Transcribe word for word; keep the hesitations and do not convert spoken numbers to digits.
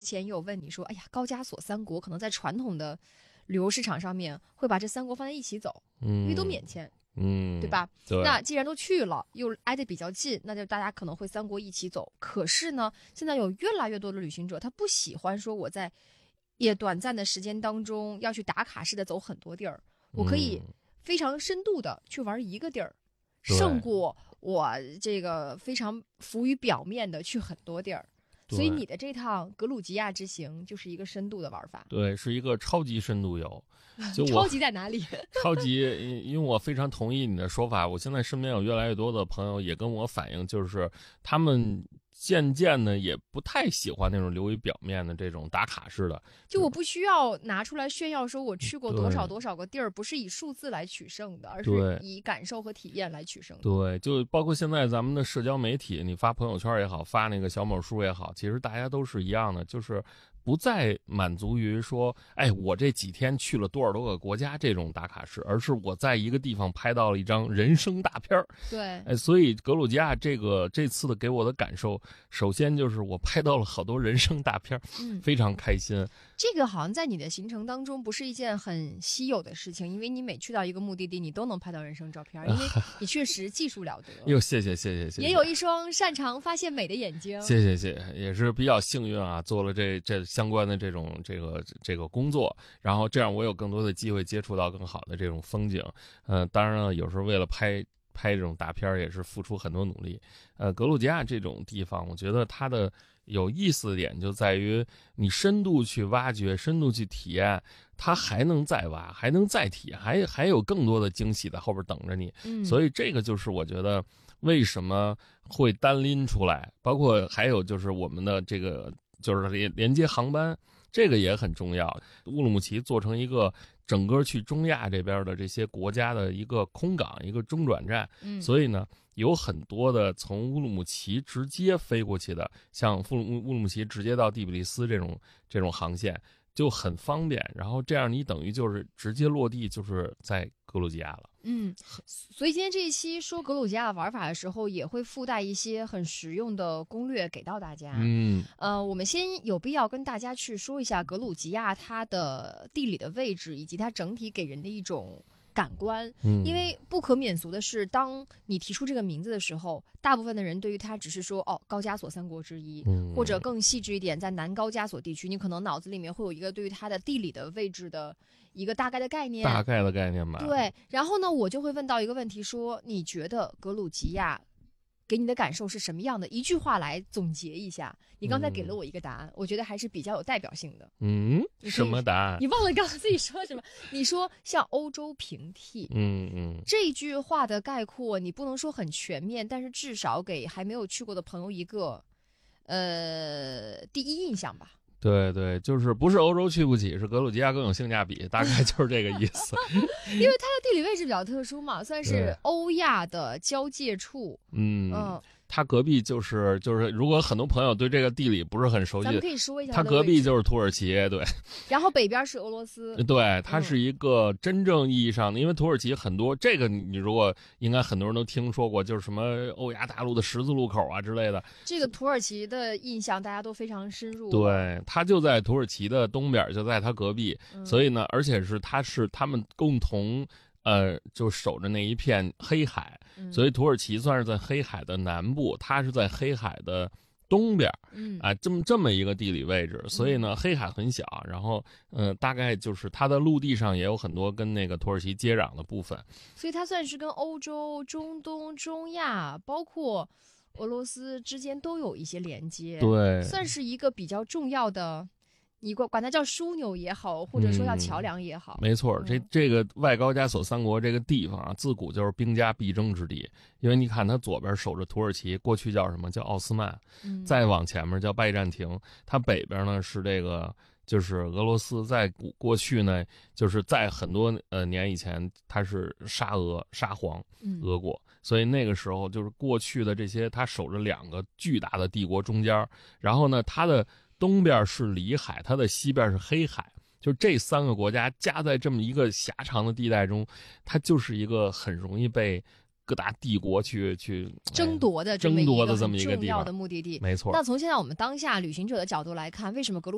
前也有问你说，哎呀，高加索三国可能在传统的旅游市场上面会把这三国放在一起走， 嗯， 因为都免签。 嗯， 对吧？ 对。 那既然都去了，又挨得比较近，那就大家可能会三国一起走。可是呢，现在有越来越多的旅行者，他不喜欢说我在也短暂的时间当中要去打卡式的走很多地儿，我可以非常深度的去玩一个地儿， 嗯、 胜过我这个非常浮于表面的去很多地儿。所以你的这趟格鲁吉亚之行就是一个深度的玩法。 对，是一个超级深度游。就我超级在哪里？ 超级，因为我非常同意你的说法。我现在身边有越来越多的朋友也跟我反映，就是他们渐渐的也不太喜欢那种流于表面的这种打卡式的。 就我不需要拿出来炫耀说我去过多少多少个地儿，不是以数字来取胜的，而是以感受和体验来取胜的。 对，就包括现在咱们的社交媒体，你发朋友圈也好，发那个小某书也好，其实大家都是一样的，就是不再满足于说，哎，我这几天去了多少多个国家这种打卡式，而是我在一个地方拍到了一张人生大片儿。 对， 哎，所以格鲁吉亚这个这次的给我的感受，首先就是我拍到了好多人生大片儿，嗯，非常开心。 这个好像在你的行程当中不是一件很稀有的事情，因为你每去到一个目的地，你都能拍到人生照片，因为你确实技术了得。 哟，谢谢谢谢谢谢， 也有一双擅长发现美的眼睛。 谢谢谢谢，也是比较幸运啊，做了这这相关的这种这个这个工作，然后这样我有更多的机会接触到更好的这种风景。呃，当然了，有时候为了拍拍这种大片也是付出很多努力。呃，格鲁吉亚这种地方，我觉得它的有意思的点就在于你深度去挖掘，深度去体验，它还能再挖，还能再体验，还还有更多的惊喜在后边等着你。嗯，所以这个就是我觉得为什么会单拎出来，包括还有就是我们的这个就是连连接航班，这个也很重要。乌鲁木齐做成一个整个去中亚这边的这些国家的一个空港，一个中转站，嗯，所以呢，有很多的从乌鲁木齐直接飞过去的，像乌鲁乌鲁木齐直接到第比利斯这种这种航线就很方便。然后这样你等于就是直接落地就是在格鲁吉亚了。 嗯，所以今天这一期说格鲁吉亚的玩法的时候，也会附带一些很实用的攻略给到大家。 嗯， 呃，我们先有必要跟大家去说一下格鲁吉亚它的地理的位置，以及它整体给人的一种感官。嗯，因为不可免俗的是，当你提出这个名字的时候，大部分的人对于它只是说哦，高加索三国之一，嗯，或者更细致一点，在南高加索地区，你可能脑子里面会有一个对于它的地理的位置的一个大概的概念， 大概的概念吧。 对，然后呢，我就会问到一个问题说，你觉得格鲁吉亚给你的感受是什么样的？一句话来总结一下。你刚才给了我一个答案，嗯，我觉得还是比较有代表性的。 嗯，什么答案？ 你忘了刚才自己说什么？你说像欧洲平替。 嗯嗯， 这句话的概括，你不能说很全面，但是至少给还没有去过的朋友一个，呃，第一印象吧。 对对，就是不是欧洲去不起，是格鲁吉亚更有性价比，大概就是这个意思。 因为它的地理位置比较特殊嘛，算是欧亚的交界处。 嗯嗯，它隔壁就是就是，如果很多朋友对这个地理不是很熟悉， 咱们可以说一下它隔壁就是土耳其，对。 然后北边是俄罗斯， 对，它是一个真正意义上的，因为土耳其很多这个你如果应该很多人都听说过，就是什么欧亚大陆的十字路口啊之类的。 这个土耳其的印象大家都非常深入。 对，它就在土耳其的东边，就在它隔壁，嗯，所以呢，而且是它是他们共同。呃，就守着那一片黑海，嗯，所以土耳其算是在黑海的南部，它是在黑海的东边，嗯啊，这么这么一个地理位置，所以呢，黑海很小，然后呃，大概就是它的陆地上也有很多跟那个土耳其接壤的部分， 所以它算是跟欧洲、中东、中亚，包括俄罗斯之间都有一些连接， 对， 算是一个比较重要的。你管管它叫枢纽也好，或者说叫桥梁也好， 嗯，没错，这这个外高加索三国这个地方啊，自古就是兵家必争之地。因为你看，它左边守着土耳其，过去叫什么叫奥斯曼，嗯，再往前面叫拜占庭，它北边呢是这个就是俄罗斯，在过去呢就是在很多呃年以前，它是沙俄沙皇俄国，嗯，所以那个时候就是过去的这些，它守着两个巨大的帝国中间，然后呢，它的东边是里海，它的西边是黑海，就这三个国家夹在这么一个狭长的地带中，它就是一个很容易被各大帝国去去争夺的争夺的这么一个重要的目的地。 没错。 那从现在我们当下旅行者的角度来看，为什么格鲁